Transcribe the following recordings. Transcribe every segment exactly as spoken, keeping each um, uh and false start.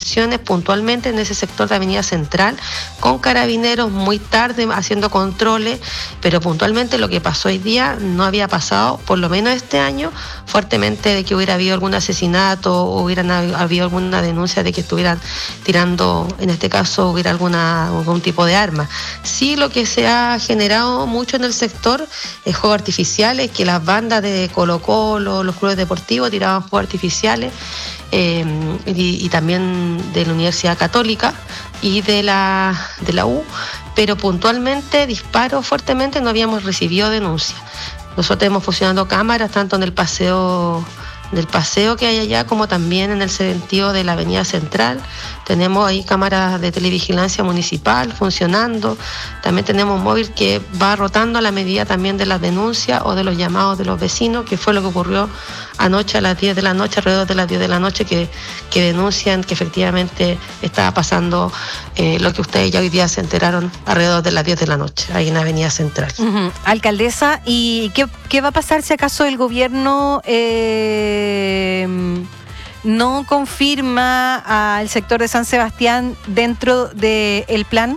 intervenciones puntualmente en ese sector de Avenida Central, con carabineros muy tarde haciendo controles, pero puntualmente lo que pasó hoy día no había pasado, por lo menos este año, fuertemente de que hubiera habido algún asesinato o hubieran habido alguna denuncia de que estuvieran tirando, en este caso hubiera alguna, algún tipo de arma. Sí, lo que se ha generado mucho en el sector es juegos artificiales, que las bandas de Colo Colo, los clubes deportivos tiraban juegos artificiales, eh, y, y también de la Universidad Católica y de la, de la U, pero puntualmente disparos fuertemente no habíamos recibido denuncia. Nosotros hemos funcionado cámaras tanto en el paseo del paseo que hay allá como también en el sentido de la Avenida Central. Tenemos ahí cámaras de televigilancia municipal funcionando. También tenemos un móvil que va rotando a la medida también de las denuncias o de los llamados de los vecinos, que fue lo que ocurrió anoche a las diez de la noche, alrededor de las diez de la noche, que, que denuncian que efectivamente estaba pasando eh, lo que ustedes ya hoy día se enteraron alrededor de las diez de la noche, ahí en la Avenida Central. Uh-huh. Alcaldesa, ¿y qué, qué va a pasar si acaso el gobierno eh, no confirma al sector de San Sebastián dentro del plan?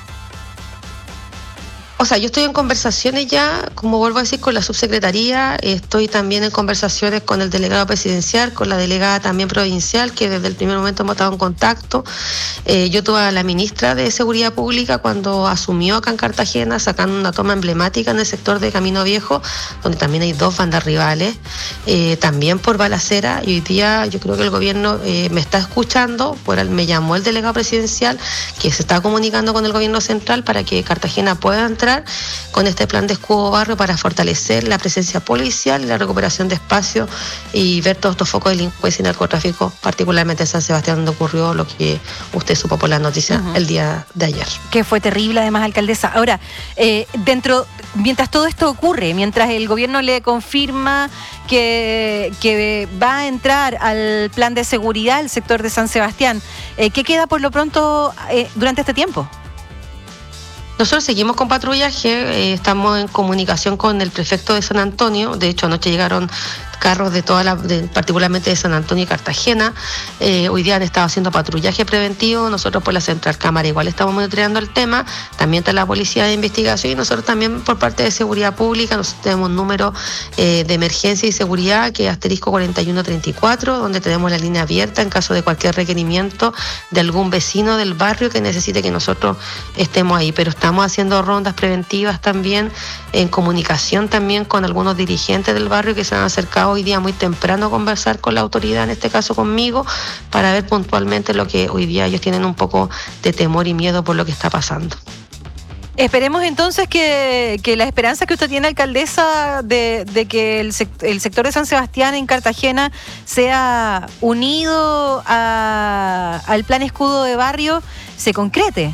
O sea, yo estoy en conversaciones ya, como vuelvo a decir, con la subsecretaría, estoy también en conversaciones con el delegado presidencial, con la delegada también provincial, que desde el primer momento hemos estado en contacto. Eh, yo tuve a la ministra de Seguridad Pública cuando asumió acá en Cartagena, sacando una toma emblemática en el sector de Camino Viejo, donde también hay dos bandas rivales, eh, también por balacera, y hoy día yo creo que el gobierno eh, me está escuchando, por el, me llamó el delegado presidencial, que se está comunicando con el gobierno central para que Cartagena pueda entrar con este plan de escudo barrio para fortalecer la presencia policial y la recuperación de espacios y ver todos estos focos de delincuencia y narcotráfico, particularmente en San Sebastián, donde ocurrió lo que usted supo por las noticias uh-huh. el día de ayer. Que fue terrible, además, alcaldesa. Ahora, eh, dentro, mientras todo esto ocurre, mientras el gobierno le confirma que, que va a entrar al plan de seguridad el sector de San Sebastián, eh, ¿qué queda por lo pronto eh, durante este tiempo? Nosotros seguimos con patrullaje, eh, estamos en comunicación con el prefecto de San Antonio. De hecho, anoche llegaron carros de toda la, de, particularmente de San Antonio y Cartagena. Eh, hoy día han estado haciendo patrullaje preventivo. Nosotros por la Central Cámara igual estamos monitoreando el tema. También está la Policía de Investigación y nosotros también por parte de Seguridad Pública. Nosotros tenemos un número eh, de emergencia y seguridad que es asterisco cuarenta y uno treinta y cuatro, donde tenemos la línea abierta en caso de cualquier requerimiento de algún vecino del barrio que necesite que nosotros estemos ahí. Pero estamos haciendo rondas preventivas también, en comunicación también con algunos dirigentes del barrio que se han acercado hoy día muy temprano a conversar con la autoridad, en este caso conmigo, para ver puntualmente lo que hoy día ellos tienen un poco de temor y miedo por lo que está pasando. Esperemos entonces que, que la esperanza que usted tiene, alcaldesa, de, de que el, sect- el sector de San Sebastián en Cartagena sea unido a, al plan escudo de barrio, se concrete.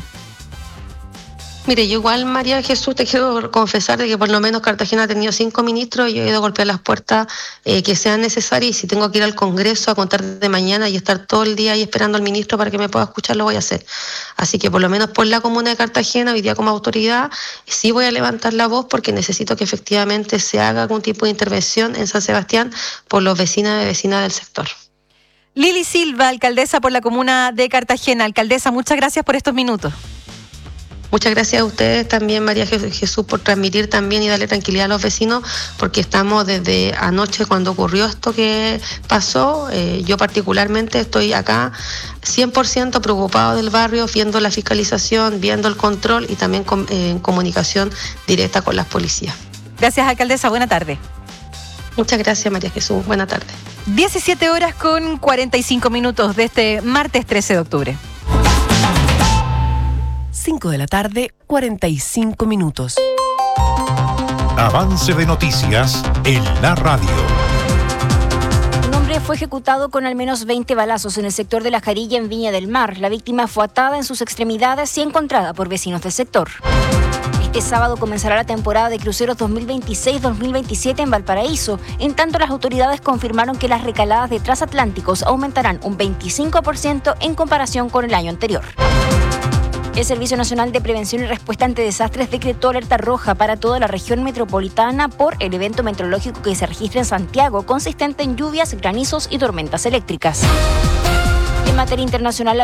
Mire, yo igual, María Jesús, te quiero confesar de que por lo menos Cartagena ha tenido cinco ministros y yo he ido a golpear las puertas eh, que sean necesarias, y si tengo que ir al Congreso a contar de mañana y estar todo el día ahí esperando al ministro para que me pueda escuchar, lo voy a hacer. Así que por lo menos por la comuna de Cartagena, hoy día como autoridad, sí voy a levantar la voz porque necesito que efectivamente se haga algún tipo de intervención en San Sebastián por los vecinos y vecinas del sector. Lili Silva, alcaldesa por la comuna de Cartagena. Alcaldesa, muchas gracias por estos minutos. Muchas gracias a ustedes también, María Jesús, por transmitir también y darle tranquilidad a los vecinos, porque estamos desde anoche cuando ocurrió esto que pasó. Eh, yo particularmente estoy acá cien por ciento preocupado del barrio, viendo la fiscalización, viendo el control y también con, eh, en comunicación directa con las policías. Gracias, alcaldesa. Buena tarde. Muchas gracias, María Jesús. Buena tarde. diecisiete horas con cuarenta y cinco minutos de este martes trece de octubre. cinco de la tarde, cuarenta y cinco minutos. Avance de noticias en la radio. Un hombre fue ejecutado con al menos veinte balazos en el sector de La Jarilla, en Viña del Mar. La víctima fue atada en sus extremidades y encontrada por vecinos del sector. Este sábado comenzará la temporada de cruceros dos mil veintiséis dos mil veintisiete en Valparaíso. En tanto, las autoridades confirmaron que las recaladas de transatlánticos aumentarán un veinticinco por ciento en comparación con el año anterior. El Servicio Nacional de Prevención y Respuesta ante Desastres decretó alerta roja para toda la región metropolitana por el evento meteorológico que se registra en Santiago, consistente en lluvias, granizos y tormentas eléctricas. En materia internacional,